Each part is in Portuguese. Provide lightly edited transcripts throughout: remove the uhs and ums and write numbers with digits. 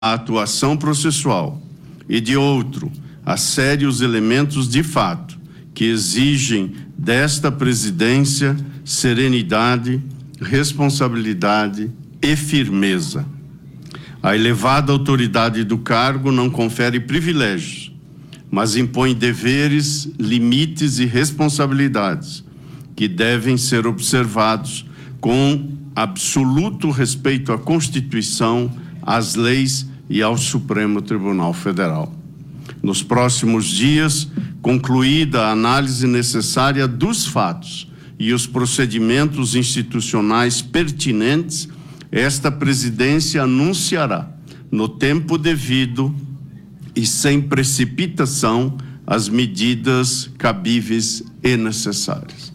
a atuação processual e, de outro, a sérios elementos de fato que exigem desta presidência serenidade, responsabilidade e firmeza. A elevada autoridade do cargo não confere privilégios, mas impõe deveres, limites e responsabilidades que devem ser observados com absoluto respeito à Constituição, às leis e ao Supremo Tribunal Federal. Nos próximos dias, concluída a análise necessária dos fatos e os procedimentos institucionais pertinentes, esta presidência anunciará, no tempo devido e sem precipitação, as medidas cabíveis e necessárias.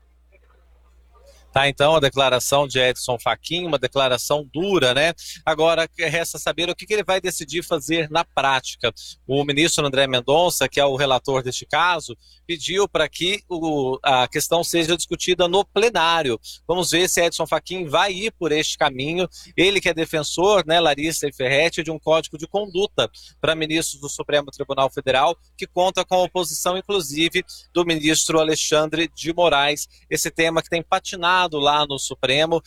Tá, então, a declaração de Edson Fachin, uma declaração dura, né? Agora, resta saber o que ele vai decidir fazer na prática. O ministro André Mendonça, que é o relator deste caso, pediu para que a questão seja discutida no plenário. Vamos ver se Edson Fachin vai ir por este caminho. Ele que é defensor, né, Larissa Ferretti, de um código de conduta para ministros do Supremo Tribunal Federal, que conta com a oposição, inclusive, do ministro Alexandre de Moraes. Esse tema que tem patinado lá no Supremo,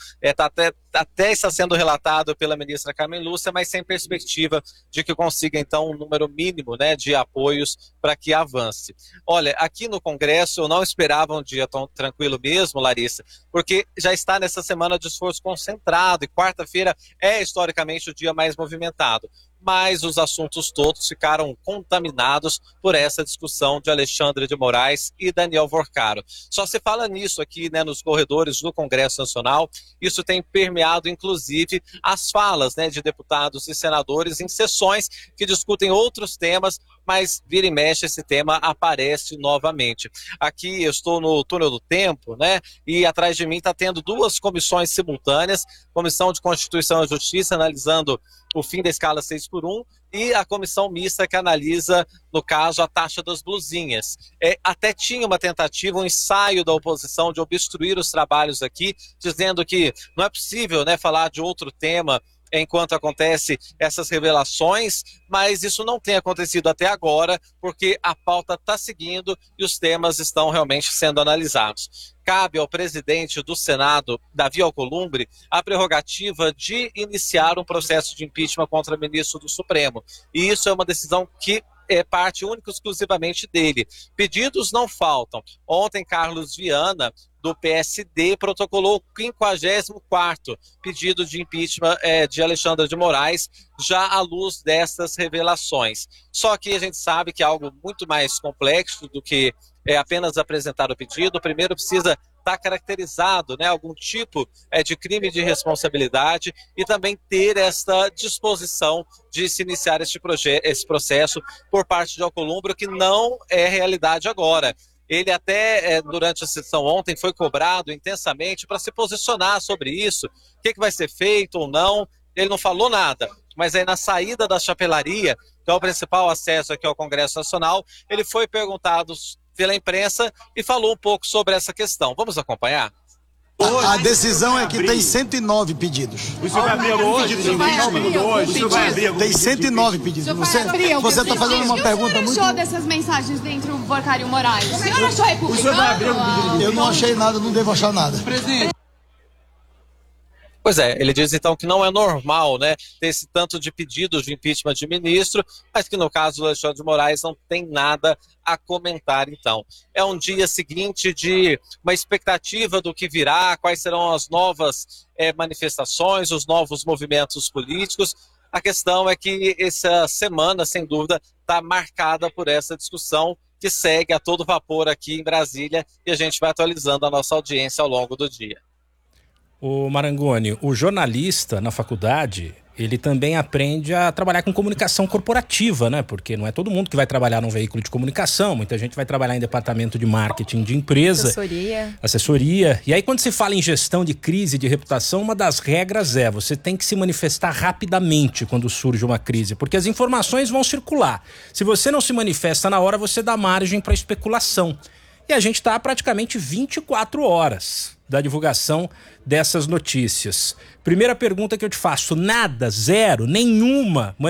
até está sendo relatado pela ministra Carmen Lúcia, mas sem perspectiva de que consiga, então, um número mínimo, né, de apoios para que avance. Olha, aqui no Congresso eu não esperava um dia tão tranquilo mesmo, Larissa, porque já está nessa semana de esforço concentrado e quarta-feira é historicamente o dia mais movimentado. Mas os assuntos todos ficaram contaminados por essa discussão de Alexandre de Moraes e Daniel Vorcaro. Só se fala nisso aqui, né, nos corredores do Congresso Nacional. Isso tem permeado, inclusive, as falas, né, de deputados e senadores em sessões que discutem outros temas, mas vira e mexe esse tema aparece novamente. Aqui eu estou no túnel do tempo, né, e atrás de mim está tendo duas comissões simultâneas, Comissão de Constituição e Justiça analisando o fim da escala 6x1 e a comissão mista que analisa, no caso, a taxa das blusinhas. Até tinha uma tentativa, um ensaio da oposição de obstruir os trabalhos aqui, dizendo que não é possível, né, falar de outro tema enquanto acontece essas revelações, mas isso não tem acontecido até agora, porque a pauta está seguindo e os temas estão realmente sendo analisados. Cabe ao presidente do Senado, Davi Alcolumbre, a prerrogativa de iniciar um processo de impeachment contra o ministro do Supremo. E isso é uma decisão que é parte única e exclusivamente dele. Pedidos não faltam. Ontem, Carlos Viana, do PSD, protocolou o 54º pedido de impeachment de Alexandre de Moraes, já à luz dessas revelações. Só que a gente sabe que é algo muito mais complexo do que apenas apresentar o pedido. Primeiro precisa estar caracterizado, né, algum tipo de crime de responsabilidade e também ter essa disposição de se iniciar esse processo por parte de Alcolumbre, que não é realidade agora. Ele até, durante a sessão ontem, foi cobrado intensamente para se posicionar sobre isso, o que vai ser feito ou não. Ele não falou nada, mas aí na saída da chapelaria, que é o principal acesso aqui ao Congresso Nacional, ele foi perguntado pela imprensa e falou um pouco sobre essa questão. Vamos acompanhar? A decisão é que tem 109 pedidos. O senhor vai abrir algum pedido hoje? O senhor vai abrir algum Tem 109 pedidos. Você está fazendo uma pergunta muito... O senhor achou dessas mensagens dentro do Vorcaro e Moraes? O senhor achou republicano? O senhor vai abrir algum pedido? Eu não achei nada, não devo achar nada. Presidente. Pois é, ele diz então que não é normal, né, ter esse tanto de pedidos de impeachment de ministro, mas que no caso do Alexandre de Moraes não tem nada a comentar então. É um dia seguinte de uma expectativa do que virá, quais serão as novas manifestações, os novos movimentos políticos. A questão é que essa semana, sem dúvida, está marcada por essa discussão que segue a todo vapor aqui em Brasília e a gente vai atualizando a nossa audiência ao longo do dia. O Marangoni, o jornalista na faculdade, ele também aprende a trabalhar com comunicação corporativa, né? Porque não é todo mundo que vai trabalhar num veículo de comunicação, muita gente vai trabalhar em departamento de marketing de empresa. Assessoria. E aí quando se fala em gestão de crise de reputação, uma das regras é você tem que se manifestar rapidamente quando surge uma crise, porque as informações vão circular. Se você não se manifesta na hora, você dá margem para especulação. E a gente está há praticamente 24 horas da divulgação dessas notícias. Primeira pergunta que eu te faço: nada, zero, nenhuma